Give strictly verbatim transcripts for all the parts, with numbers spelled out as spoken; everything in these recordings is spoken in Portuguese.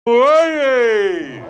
Oi!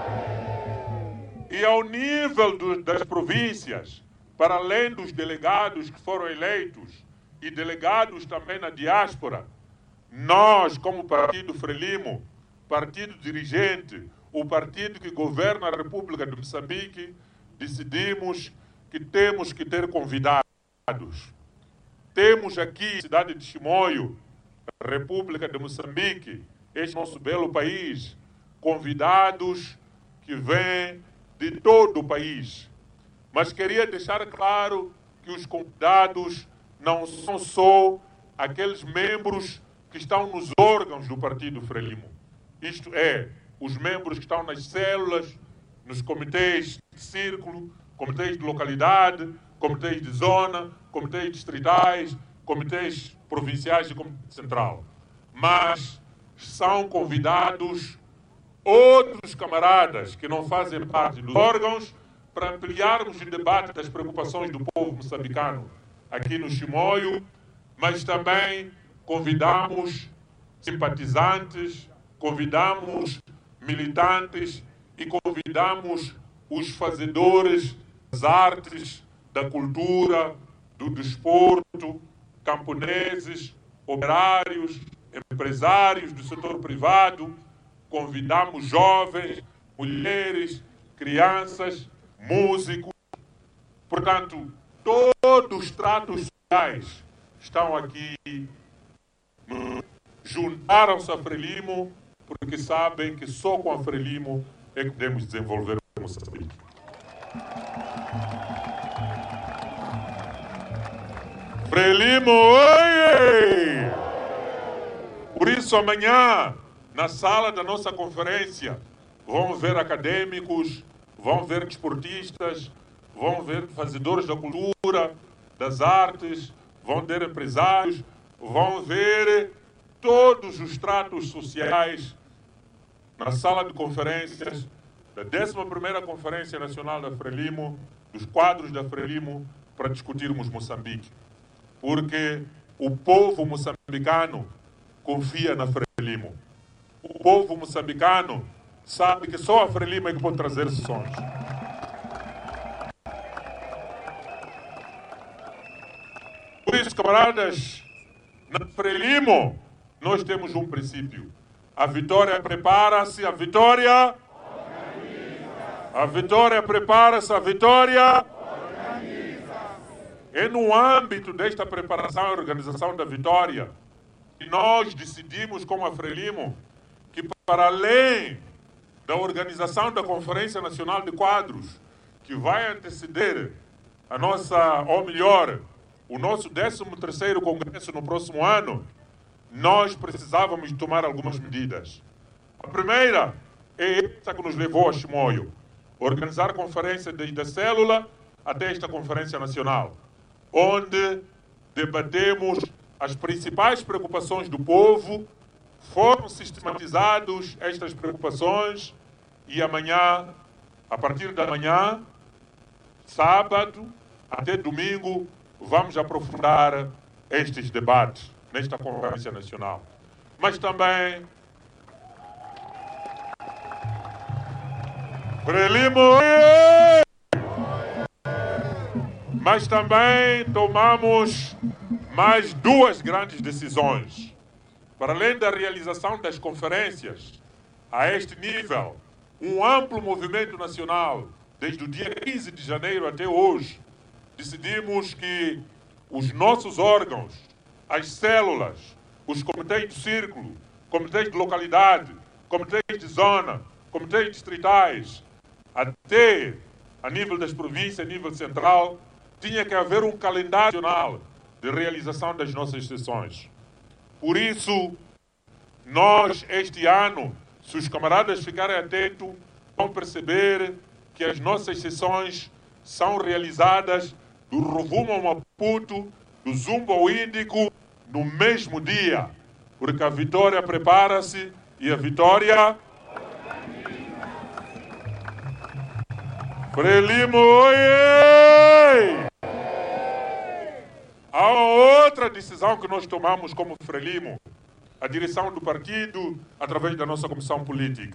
E ao nível do, das províncias, para além dos delegados que foram eleitos e delegados também na diáspora, nós, como Partido Frelimo, partido dirigente, o partido que governa a República de Moçambique, decidimos que temos que ter convidados. Temos aqui, cidade de Chimoio, República de Moçambique, este nosso belo país, convidados que vêm de todo o país. Mas queria deixar claro que os convidados não são só aqueles membros que estão nos órgãos do Partido Frelimo. Isto é, os membros que estão nas células, nos comitês de círculo, comitês de localidade, comitês de zona, comitês distritais, comitês provinciais e comitê central. Mas são convidados outros camaradas que não fazem parte dos órgãos para ampliarmos o debate das preocupações do povo moçambicano aqui no Chimoio, mas também convidamos simpatizantes, convidamos militantes e convidamos os fazedores das artes, da cultura, do desporto, camponeses, operários, empresários do setor privado, convidamos jovens, mulheres, crianças, músicos. Portanto, todos os tratos sociais estão aqui, juntaram-se a Frelimo, porque sabem que só com a Frelimo é que podemos desenvolver o Moçambique. Frelimo, oi! Por isso, amanhã, na sala da nossa conferência, vão ver acadêmicos, vão ver desportistas, vão ver fazedores da cultura, das artes, vão ver empresários, vão ver todos os tratos sociais na sala de conferências da décima primeira Conferência Nacional da Frelimo, dos quadros da Frelimo, para discutirmos Moçambique. Porque o povo moçambicano confia na Frelimo. O povo moçambicano sabe que só a Frelimo é que pode trazer soluções. Por isso, camaradas, na Frelimo nós temos um princípio. A vitória prepara-se, a vitória... A vitória prepara-se, a vitória... É no âmbito desta preparação e organização da vitória que nós decidimos, como a Frelimo, que para além da organização da Conferência Nacional de Quadros, que vai anteceder a nossa, ou melhor, o nosso décimo terceiro Congresso no próximo ano, nós precisávamos tomar algumas medidas. A primeira é essa que nos levou a Chimoio, organizar a conferência desde a célula até esta Conferência Nacional, onde debatemos as principais preocupações do povo, foram sistematizadas estas preocupações e amanhã, a partir da manhã, sábado até domingo, vamos aprofundar estes debates nesta Conferência Nacional. Mas também, Frelimo, mas também tomamos mais duas grandes decisões. Para além da realização das conferências, a este nível, um amplo movimento nacional, desde o dia quinze de janeiro até hoje, decidimos que os nossos órgãos, as células, os comitês de círculo, comitês de localidade, comitês de zona, comitês distritais, até a nível das províncias, a nível central, tinha que haver um calendário nacional de realização das nossas sessões. Por isso, nós, este ano, se os camaradas ficarem atentos, vão perceber que as nossas sessões são realizadas do Rovuma ao Maputo, do Zumba ao Índico, no mesmo dia. Porque a vitória prepara-se e a vitória... Frelimo, oi! Há outra decisão que nós tomamos como Frelimo. a direção do partido, através da nossa comissão política.